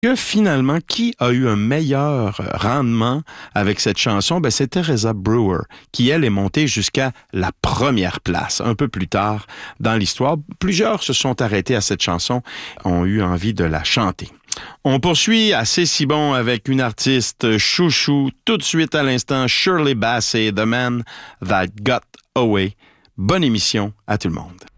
Que finalement, qui a eu un meilleur rendement avec cette chanson? C'est Teresa Brewer, qui, elle, est montée jusqu'à la première place, un peu plus tard dans l'histoire. Plusieurs se sont arrêtés à cette chanson, ont eu envie de la chanter. On poursuit à C'est si bon avec une artiste chouchou, tout de suite à l'instant, Shirley Bassey, The Man That Got Away. Bonne émission à tout le monde.